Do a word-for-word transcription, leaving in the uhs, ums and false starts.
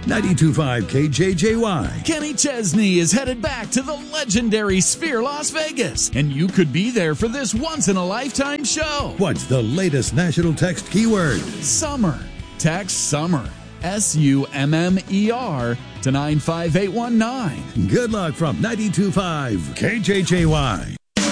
ninety-two point five K J J Y. Kenny Chesney is headed back to the legendary Sphere Las Vegas, and you could be there for this once-in-a-lifetime show. What's the latest national text keyword? Summer. Text SUMMER, S U M M E R, to nine five eight one nine. Good luck from ninety-two point five K J J Y.